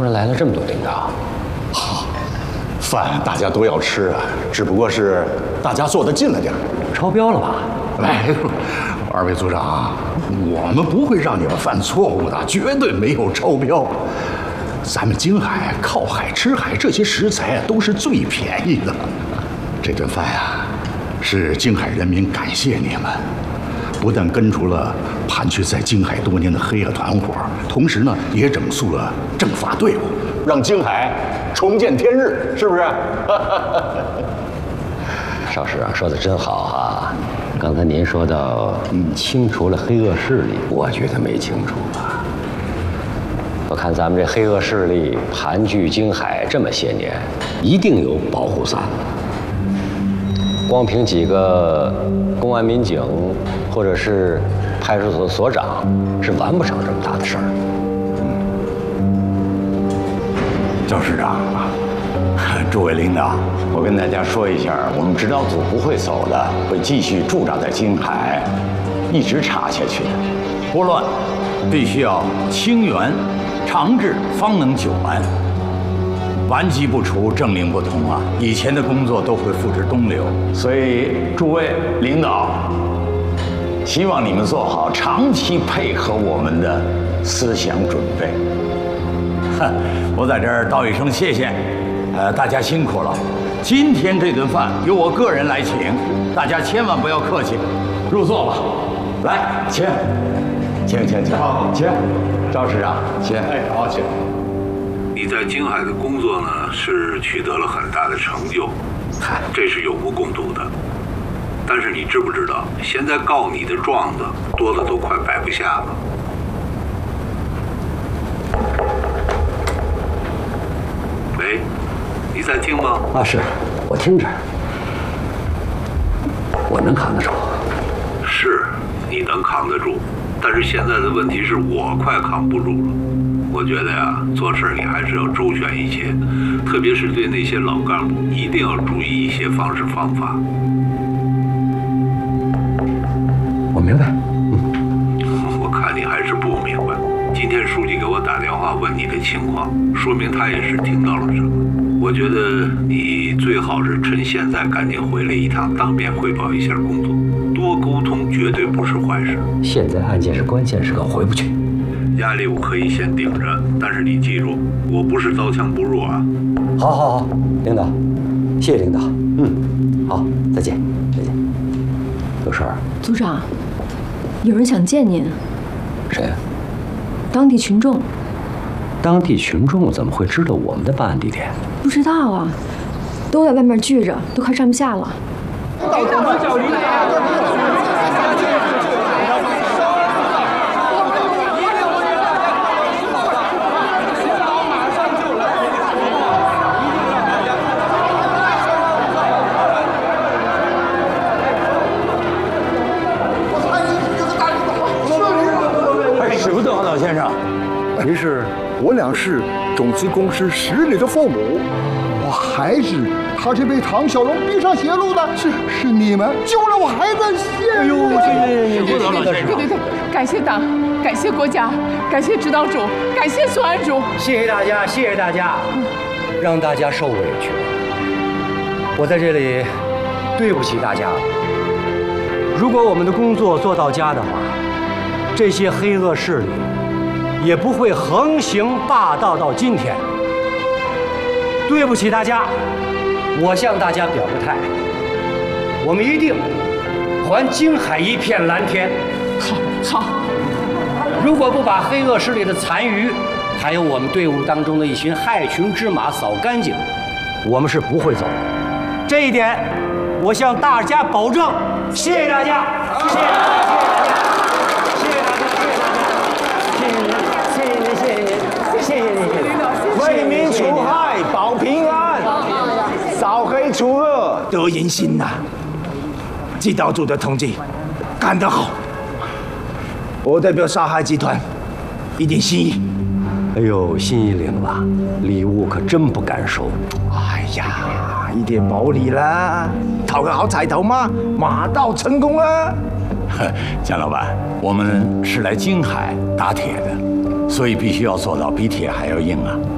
突然来了这么多领导。 饭大家都要吃啊，只不过是大家做的近了点。 超标了吧？ 哎，二位组长，我们不会让你们犯错误的，绝对没有超标。咱们京海靠海吃海，这些食材都是最便宜的。这顿饭呀，是京海人民感谢你们，不但根除了盘踞在京海多年的黑恶团伙，同时呢，也整肃了政法队伍，让京海重见天日，是不是？ 邵市长说的真好啊！刚才您说到清除了黑恶势力，我觉得没清除吧。我看咱们这黑恶势力盘踞京海这么些年，一定有保护伞。光凭几个公安民警或者是派出所所长是完不成这么大的事儿。 赵市长，诸位领导，我跟大家说一下，我们指导组不会走的，会继续驻扎在京海，一直查下去的。拨乱必须要清源长治，方能久安。顽疾不除，政令不同啊！以前的工作都会付之东流，所以诸位领导，希望你们做好长期配合我们的思想准备。我在这儿道一声谢谢，大家辛苦了。今天这顿饭由我个人来请，大家千万不要客气，入座吧。来，请，好，请，赵市长，请，哎，好，请。 你在京海的工作呢，是取得了很大的成就，这是有目共睹的。但是你知不知道，现在告你的状子多的都快摆不下了。喂，你在听吗？ 啊，是，我听着，我能扛得住。 是，你能扛得住，但是现在的问题是我快扛不住了。我觉得呀，做事你还是要周全一些，特别是对那些老干部，一定要注意一些方式方法。 我明白。 我看你还是不明白。今天书记给我打电话问你的情况，说明他也是听到了什么。我觉得你最好是趁现在赶紧回来一趟，当面汇报一下工作，多沟通绝对不是坏事。 现在案件是关键时刻，回不去。 压力我可以先顶着，但是你记住，我不是刀枪不入啊。 好，领导，谢谢领导。好，再见。有事儿？ 组长，有人想见您。 谁？ 当地群众。 当地群众怎么会知道我们的办案地点？ 不知道啊，都在外面聚着，都快站不下了。 使不得，老先生。 您是？我俩是种子公司10里的父母，我孩子他是被唐小龙逼上邪路的，是你们救了我孩子，谢呦， 对，感谢党，感谢国家，感谢指导组，感谢所案组， 谢谢大家，让大家受委屈了。我在这里对不起大家了。如果我们的工作做到家的话，这些黑恶势力也不会横行霸道到今天。对不起大家，我向大家表个态，我们一定还京海一片蓝天。 好。 如果不把黑恶势力的残余，还有我们队伍当中的一群害群之马扫干净，我们是不会走的。这一点，我向大家保证。谢谢大家，谢谢大家。 为民除害，保平安，扫黑除恶，得人心呐！指导组的同志干得好，我代表沙海集团一点心意。 哎呦，心意领了，礼物可真不敢收。 哎呀，一点薄礼啦，讨个好彩头嘛，马到成功啊！姜老板，我们是来京海打铁的，所以必须要做到比铁还要硬啊。